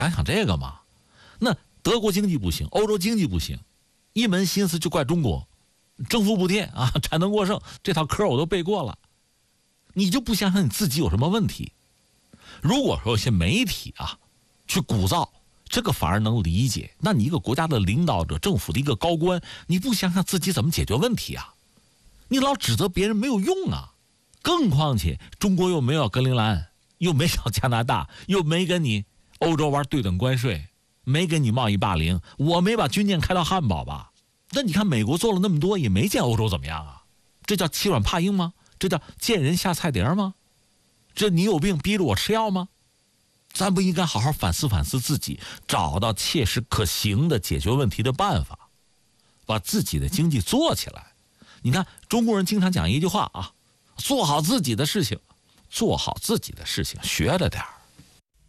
想想这个嘛。那德国经济不行，欧洲经济不行，一门心思就怪中国，政府补贴啊，产能过剩，这套嗑我都背过了。你就不想想你自己有什么问题？如果说有些媒体啊去鼓噪，这个反而能理解。那你一个国家的领导者，政府的一个高官，你不想想自己怎么解决问题啊？你老指责别人没有用啊。更况且中国又没有格陵兰，又没找加拿大，又没跟你欧洲玩对等关税，没跟你贸易霸凌，我没把军舰开到汉堡吧？那你看美国做了那么多，也没见欧洲怎么样啊？这叫欺软怕硬吗？这叫见人下菜碟吗？这你有病逼着我吃药吗？咱不应该好好反思反思自己，找到切实可行的解决问题的办法，把自己的经济做起来。你看中国人经常讲一句话啊，做好自己的事情，做好自己的事情，学着点儿。